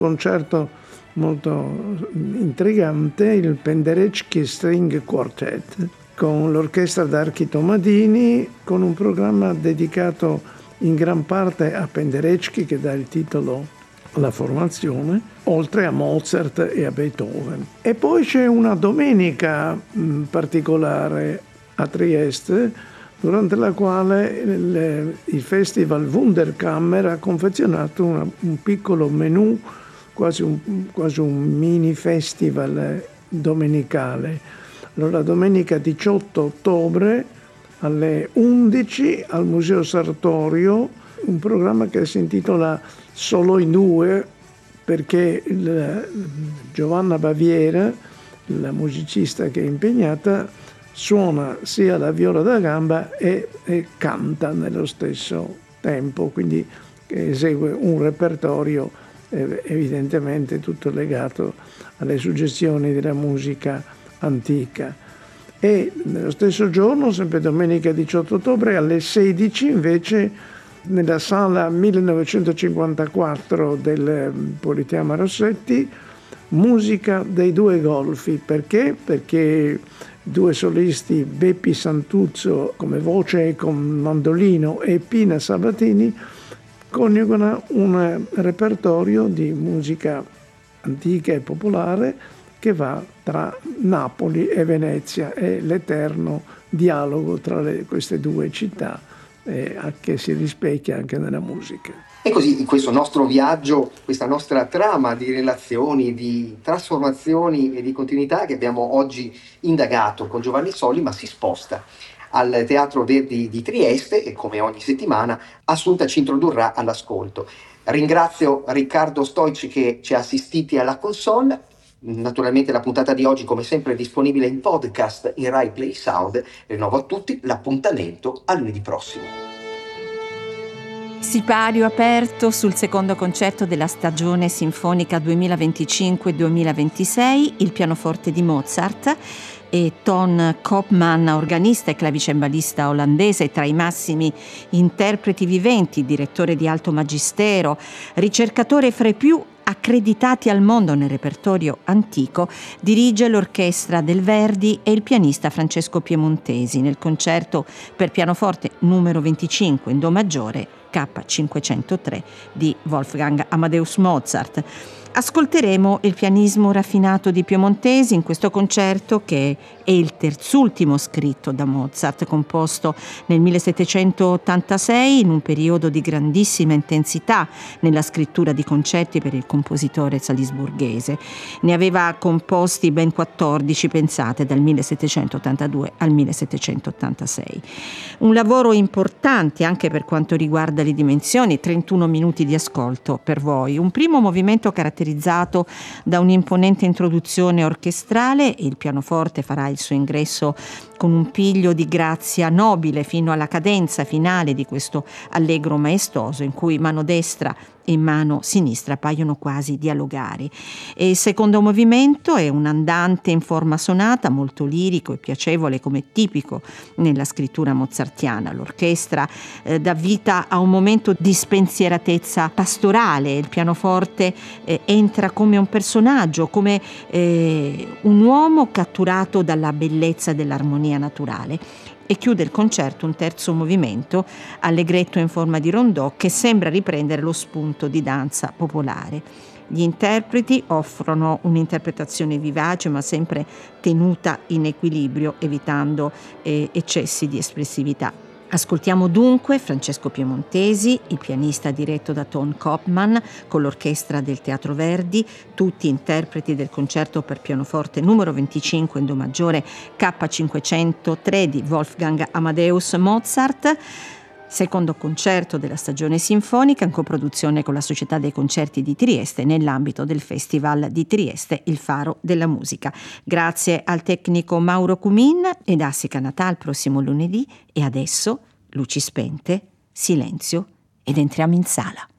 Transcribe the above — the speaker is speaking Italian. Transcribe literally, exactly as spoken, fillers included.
Concerto molto intrigante, il Penderecki String Quartet, con l'orchestra d'Archi Tomadini, con un programma dedicato in gran parte a Penderecki, che dà il titolo alla formazione, oltre a Mozart e a Beethoven. E poi c'è una domenica mh, particolare a Trieste, durante la quale il, il Festival Wunderkammer ha confezionato una, un piccolo menù, quasi un, quasi un mini festival domenicale. Allora, domenica diciotto ottobre alle undici al Museo Sartorio, un programma che si intitola Solo in due, perché il, Giovanna Baviera, la musicista che è impegnata, suona sia la viola da gamba e, e canta nello stesso tempo, quindi esegue un repertorio eh, evidentemente tutto legato alle suggestioni della musica antica. E nello stesso giorno, sempre domenica diciotto ottobre, alle sedici invece nella sala millenovecentocinquantaquattro del Politeama Rossetti, musica dei due golfi. Perché? Perché due solisti, Beppi Santuzzo come voce e con mandolino e Pina Sabatini, coniugano un repertorio di musica antica e popolare che va tra Napoli e Venezia, è l'eterno dialogo tra le, queste due città, eh, che si rispecchia anche nella musica. E così in questo nostro viaggio, questa nostra trama di relazioni, di trasformazioni e di continuità che abbiamo oggi indagato con Giovanni Sollima, si sposta al Teatro Verdi di Trieste e come ogni settimana Assunta ci introdurrà all'ascolto. Ringrazio Riccardo Stoici che ci ha assistiti alla console. Naturalmente la puntata di oggi come sempre è disponibile in podcast in Rai Play Sound. Rinnovo a tutti l'appuntamento a lunedì prossimo. Sipario aperto sul secondo concerto della stagione sinfonica duemilaventicinque duemilaventisei, il pianoforte di Mozart, e Ton Koopman, organista e clavicembalista olandese, tra i massimi interpreti viventi, direttore di alto magistero, ricercatore fra i più accreditati al mondo nel repertorio antico, dirige l'orchestra del Verdi e il pianista Francesco Piemontesi nel concerto per pianoforte numero venticinque in Do maggiore K cinquecentotre di Wolfgang Amadeus Mozart. Ascolteremo il pianismo raffinato di Piemontesi in questo concerto, che è il terzultimo scritto da Mozart, composto nel millesettecentottantasei in un periodo di grandissima intensità nella scrittura di concerti per il compositore salisburghese. Ne aveva composti ben quattordici, pensate, dal millesettecentottantadue al millesettecentottantasei. Un lavoro importante anche per quanto riguarda le dimensioni, trentuno minuti di ascolto per voi. Un primo movimento caratterizzato da un'imponente introduzione orchestrale, e il pianoforte farà il suo ingresso con un piglio di grazia nobile fino alla cadenza finale di questo allegro maestoso in cui mano destra e mano sinistra paiono quasi dialogare. E il secondo movimento è un andante in forma sonata, molto lirico e piacevole come tipico nella scrittura mozartiana. L'orchestra eh, dà vita a un momento di spensieratezza pastorale, il pianoforte eh, entra come un personaggio, come eh, un uomo catturato dalla bellezza dell'armonia naturale, e chiude il concerto un terzo movimento, allegretto in forma di rondò, che sembra riprendere lo spunto di danza popolare. Gli interpreti offrono un'interpretazione vivace ma sempre tenuta in equilibrio, evitando eh, eccessi di espressività. Ascoltiamo dunque Francesco Piemontesi, il pianista diretto da Ton Koopman, con l'orchestra del Teatro Verdi, tutti interpreti del concerto per pianoforte numero venticinque in Do maggiore K cinquecentotre di Wolfgang Amadeus Mozart, secondo concerto della stagione sinfonica in coproduzione con la Società dei Concerti di Trieste nell'ambito del Festival di Trieste Il Faro della Musica. Grazie al tecnico Mauro Cumin ed Assica Natal, prossimo lunedì. E adesso luci spente, silenzio ed entriamo in sala.